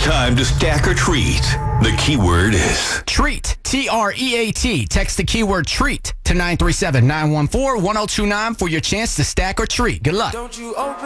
time to stack or treat. The keyword is Treat. T-R-E-A-T. Text the keyword treat to 937-914-1029 for your chance to stack or treat. Good luck.